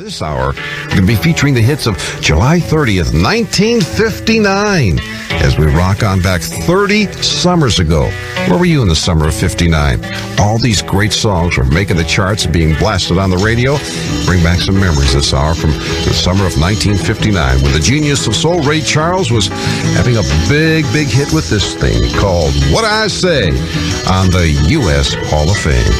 This hour, we're going to be featuring the hits of July 30th, 1959, as we rock on back 30 summers ago. Where were you in the summer of 59? All these great songs were making the charts and being blasted on the radio. Bring back some memories this hour from the summer of 1959, when the genius of soul, Ray Charles, was having a big hit with this thing called What I Say on the U.S. Hall of Fame.